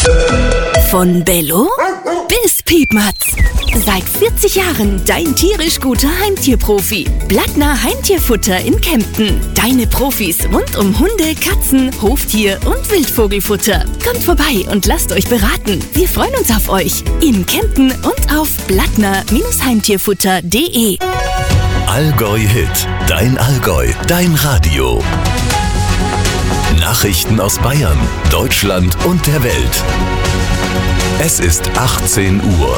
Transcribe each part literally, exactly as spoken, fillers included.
Von Bello bis Piepmatz. Seit vierzig Jahren dein tierisch guter Heimtierprofi. Blattner Heimtierfutter in Kempten. Deine Profis rund um Hunde, Katzen, Hoftier und Wildvogelfutter. Kommt vorbei und lasst euch beraten. Wir freuen uns auf euch. In Kempten und auf blattner Heimtierfutter punkt de. Allgäu Hit. Dein Allgäu. Dein Radio. Nachrichten aus Bayern, Deutschland und der Welt. Es ist achtzehn Uhr.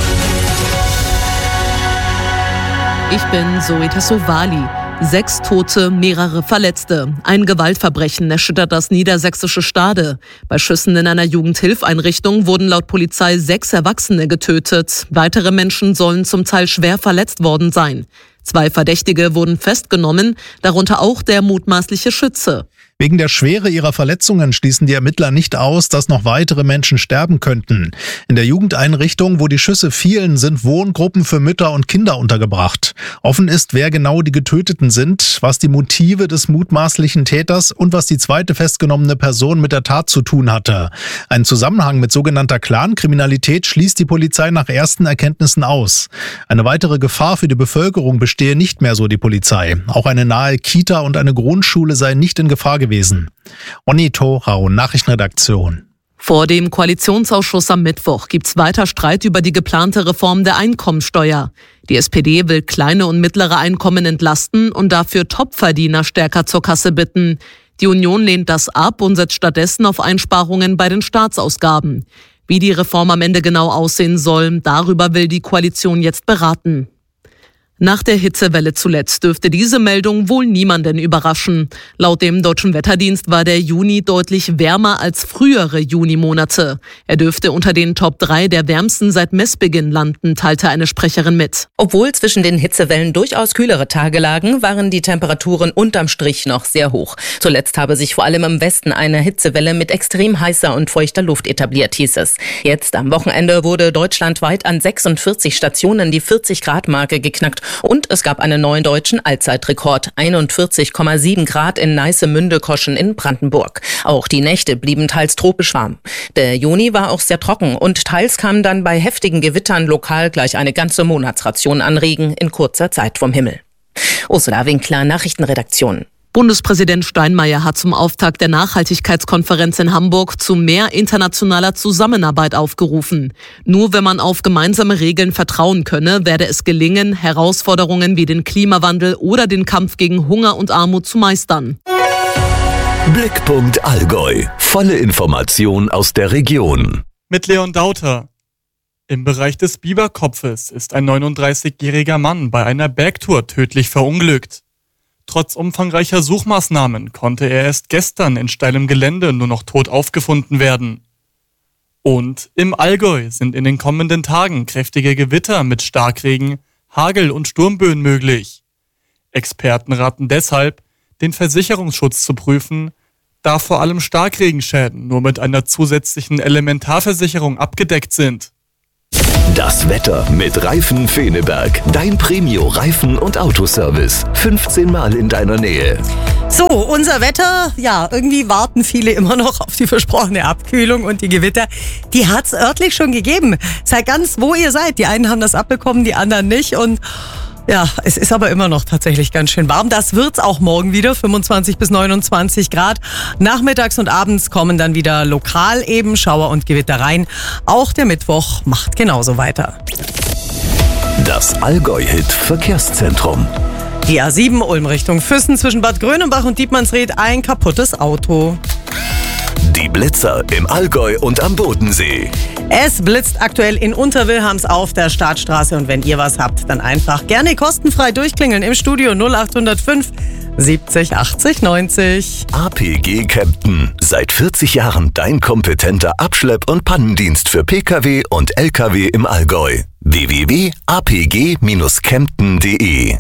Ich bin Zoe Tassovali. Sechs Tote, mehrere Verletzte. Ein Gewaltverbrechen erschüttert das niedersächsische Stade. Bei Schüssen in einer Jugendhilfeinrichtung wurden laut Polizei sechs Erwachsene getötet. Weitere Menschen sollen zum Teil schwer verletzt worden sein. Zwei Verdächtige wurden festgenommen, darunter auch der mutmaßliche Schütze. Wegen der Schwere ihrer Verletzungen schließen die Ermittler nicht aus, dass noch weitere Menschen sterben könnten. In der Jugendeinrichtung, wo die Schüsse fielen, sind Wohngruppen für Mütter und Kinder untergebracht. Offen ist, wer genau die Getöteten sind, was die Motive des mutmaßlichen Täters und was die zweite festgenommene Person mit der Tat zu tun hatte. Einen Zusammenhang mit sogenannter Clankriminalität schließt die Polizei nach ersten Erkenntnissen aus. Eine weitere Gefahr für die Bevölkerung bestehe nicht mehr, so die Polizei. Auch eine nahe Kita und eine Grundschule seien nicht in Gefahr gewesen. Onni Thorau, Nachrichtenredaktion. Vor dem Koalitionsausschuss am Mittwoch gibt's weiter Streit über die geplante Reform der Einkommensteuer. Die S P D will kleine und mittlere Einkommen entlasten und dafür Topverdiener stärker zur Kasse bitten. Die Union lehnt das ab und setzt stattdessen auf Einsparungen bei den Staatsausgaben. Wie die Reform am Ende genau aussehen soll, darüber will die Koalition jetzt beraten. Nach der Hitzewelle zuletzt dürfte diese Meldung wohl niemanden überraschen. Laut dem Deutschen Wetterdienst war der Juni deutlich wärmer als frühere Junimonate. Er dürfte unter den Top drei der wärmsten seit Messbeginn landen, teilte eine Sprecherin mit. Obwohl zwischen den Hitzewellen durchaus kühlere Tage lagen, waren die Temperaturen unterm Strich noch sehr hoch. Zuletzt habe sich vor allem im Westen eine Hitzewelle mit extrem heißer und feuchter Luft etabliert, hieß es. Jetzt am Wochenende wurde deutschlandweit an sechsundvierzig Stationen die vierzig-Grad-Marke geknackt. Und es gab einen neuen deutschen Allzeitrekord, einundvierzig Komma sieben Grad in Neiße-Münde-Koschen in Brandenburg. Auch die Nächte blieben teils tropisch warm. Der Juni war auch sehr trocken und teils kam dann bei heftigen Gewittern lokal gleich eine ganze Monatsration an Regen in kurzer Zeit vom Himmel. Ursula Winkler, Nachrichtenredaktion. Bundespräsident Steinmeier hat zum Auftakt der Nachhaltigkeitskonferenz in Hamburg zu mehr internationaler Zusammenarbeit aufgerufen. Nur wenn man auf gemeinsame Regeln vertrauen könne, werde es gelingen, Herausforderungen wie den Klimawandel oder den Kampf gegen Hunger und Armut zu meistern. Blickpunkt Allgäu. Volle Information aus der Region. Mit Leon Dauter. Im Bereich des Biberkopfes ist ein neununddreißigjähriger Mann bei einer Bergtour tödlich verunglückt. Trotz umfangreicher Suchmaßnahmen konnte er erst gestern in steilem Gelände nur noch tot aufgefunden werden. Und im Allgäu sind in den kommenden Tagen kräftige Gewitter mit Starkregen, Hagel und Sturmböen möglich. Experten raten deshalb, den Versicherungsschutz zu prüfen, da vor allem Starkregenschäden nur mit einer zusätzlichen Elementarversicherung abgedeckt sind. Das Wetter mit Reifen Feneberg. Dein Premio-Reifen- und Autoservice. fünfzehn Mal in deiner Nähe. So, unser Wetter, ja, irgendwie warten viele immer noch auf die versprochene Abkühlung und die Gewitter. Die hat's örtlich schon gegeben. Seid ganz, wo ihr seid. Die einen haben das abbekommen, die anderen nicht. Und ja, es ist aber immer noch tatsächlich ganz schön warm. Das wird's auch morgen wieder, fünfundzwanzig bis neunundzwanzig Grad. Nachmittags und abends kommen dann wieder lokal eben Schauer und Gewitter rein. Auch der Mittwoch macht genauso weiter. Das Allgäu-Hit Verkehrszentrum. Die A sieben Ulm Richtung Füssen zwischen Bad Grönenbach und Dietmannsried ein kaputtes Auto. Die Blitzer im Allgäu und am Bodensee. Es blitzt aktuell in Unterwilhelms auf der Startstraße und wenn ihr was habt, dann einfach gerne kostenfrei durchklingeln im Studio null acht null fünf siebzig achtzig neunzig. A P G Kempten. Seit vierzig Jahren dein kompetenter Abschlepp- und Pannendienst für Pkw und Lkw im Allgäu. w w w punkt a p g Bindestrich kempten punkt de.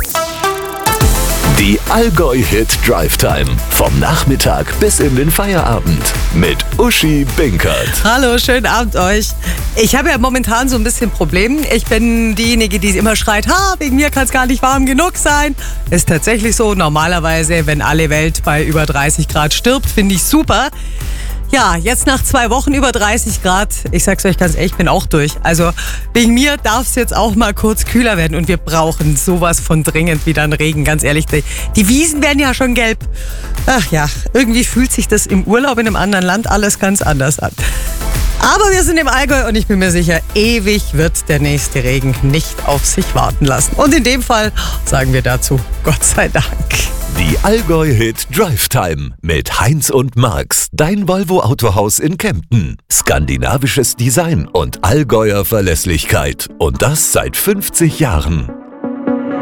Die Allgäu-Hit Drive Time. Vom Nachmittag bis in den Feierabend. Mit Uschi Binkert. Hallo, schönen Abend euch. Ich habe ja momentan so ein bisschen Problem. Ich bin diejenige, die immer schreit, ha, wegen mir kann es gar nicht warm genug sein. Ist tatsächlich so. Normalerweise, wenn alle Welt bei über dreißig Grad stirbt, finde ich super. Ja, jetzt nach zwei Wochen über dreißig Grad, ich sag's euch ganz ehrlich, ich bin auch durch. Also wegen mir darf es jetzt auch mal kurz kühler werden und wir brauchen sowas von dringend wieder einen Regen, ganz ehrlich. Die, die Wiesen werden ja schon gelb. Ach ja, irgendwie fühlt sich das im Urlaub in einem anderen Land alles ganz anders an. Aber wir sind im Allgäu und ich bin mir sicher, ewig wird der nächste Regen nicht auf sich warten lassen. Und in dem Fall sagen wir dazu Gott sei Dank. Die Allgäu-Hit Drive Time mit Heinz und Max, dein Volvo Autohaus in Kempten. Skandinavisches Design und Allgäuer Verlässlichkeit. Und das seit fünfzig Jahren.